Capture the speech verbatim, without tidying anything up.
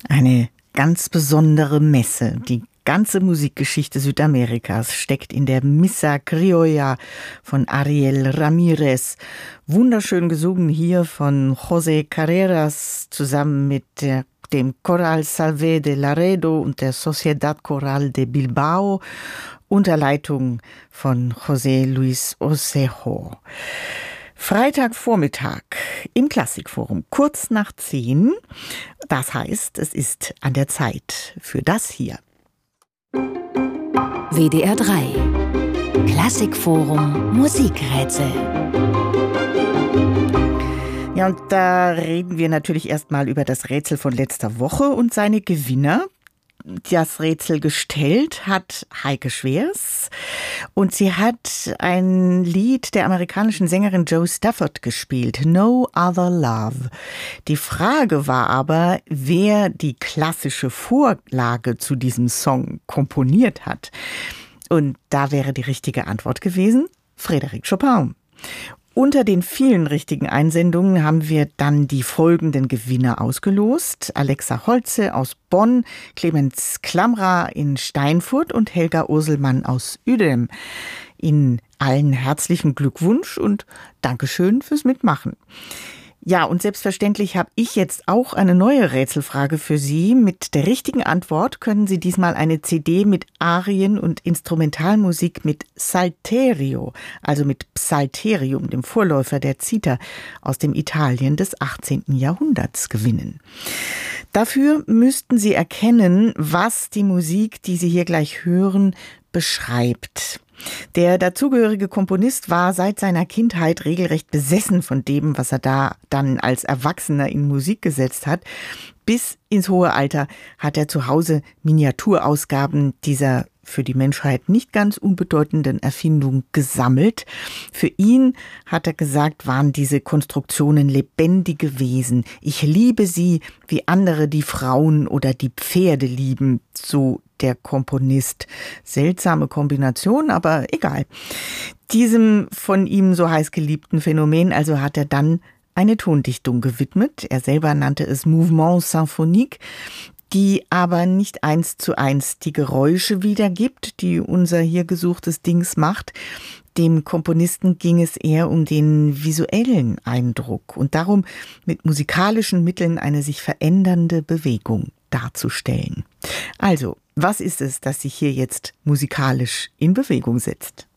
Eine ganz besondere Messe. Die ganze Musikgeschichte Südamerikas steckt in der Missa Criolla von Ariel Ramirez. Wunderschön gesungen hier von José Carreras zusammen mit der, dem Coral Salvé de Laredo und der Sociedad Coral de Bilbao unter Leitung von José Luis Osejo. Freitagvormittag im Klassikforum, kurz nach zehn. Das heißt, es ist an der Zeit für das hier. W D R drei Klassikforum Musikrätsel. Ja, und da reden wir natürlich erstmal über das Rätsel von letzter Woche und seine Gewinner. Das Rätsel gestellt hat Heike Schwers und sie hat ein Lied der amerikanischen Sängerin Jo Stafford gespielt, No Other Love. Die Frage war aber, wer die klassische Vorlage zu diesem Song komponiert hat. Und da wäre die richtige Antwort gewesen, Frédéric Chopin. Unter den vielen richtigen Einsendungen haben wir dann die folgenden Gewinner ausgelost. Alexa Holze aus Bonn, Clemens Klamra in Steinfurt und Helga Urselmann aus Uedem. Ihnen allen herzlichen Glückwunsch und Dankeschön fürs Mitmachen. Ja, und selbstverständlich habe ich jetzt auch eine neue Rätselfrage für Sie. Mit der richtigen Antwort können Sie diesmal eine C D mit Arien und Instrumentalmusik mit Salterio, also mit Psalterium, dem Vorläufer der Zither, aus dem Italien des achtzehnten Jahrhunderts gewinnen. Dafür müssten Sie erkennen, was die Musik, die Sie hier gleich hören, beschreibt. Der dazugehörige Komponist war seit seiner Kindheit regelrecht besessen von dem, was er da dann als Erwachsener in Musik gesetzt hat. Bis ins hohe Alter hat er zu Hause Miniaturausgaben dieser für die Menschheit nicht ganz unbedeutenden Erfindung gesammelt. Für ihn, hat er gesagt, waren diese Konstruktionen lebendige Wesen. Ich liebe sie, wie andere die Frauen oder die Pferde lieben, so der Komponist. Seltsame Kombination, aber egal. Diesem von ihm so heiß geliebten Phänomen also hat er dann eine Tondichtung gewidmet. Er selber nannte es Mouvement Symphonique, die aber nicht eins zu eins die Geräusche wiedergibt, die unser hier gesuchtes Dings macht. Dem Komponisten ging es eher um den visuellen Eindruck und darum, mit musikalischen Mitteln eine sich verändernde Bewegung darzustellen. Also, was ist es, das sich hier jetzt musikalisch in Bewegung setzt?